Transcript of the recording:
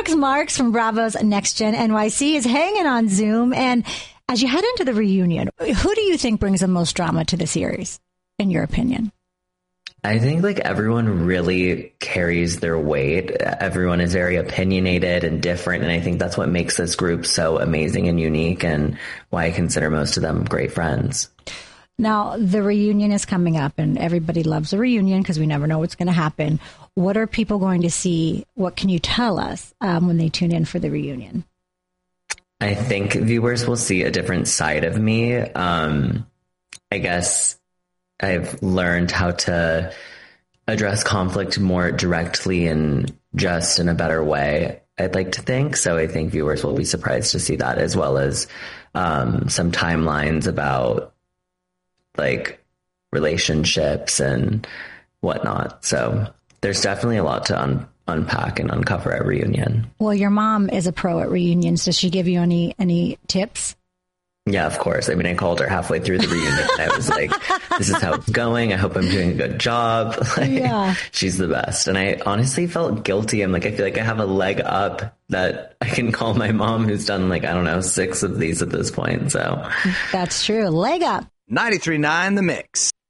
Alex Marks from Bravo's Next Gen NYC is hanging on Zoom. And as you head into the reunion, who do you think brings the most drama to the series, in your opinion? I think like everyone really carries their weight. Everyone is very opinionated and different. And I think that's what makes this group so amazing and unique, and why I consider most of them great friends. Now, the reunion is coming up, and everybody loves a reunion because we never know what's going to happen. What are people going to see? What can you tell us when they tune in for the reunion? I think viewers will see a different side of me. I guess I've learned how to address conflict more directly and just in a better way, I'd like to think. So I think viewers will be surprised to see that, as well as some timelines about like relationships and whatnot. So there's definitely a lot to unpack and uncover at reunion. Well, your mom is a pro at reunions. Does she give you any tips? Yeah, of course. I mean, I called her halfway through the reunion and I was like, this is how it's going. I hope I'm doing a good job. Like, yeah. She's the best. And I honestly felt guilty. I'm like, I feel like I have a leg up that I can call my mom, who's done like, I don't know, 6 of these at this point. So that's true. Leg up. 93.9 The Mix.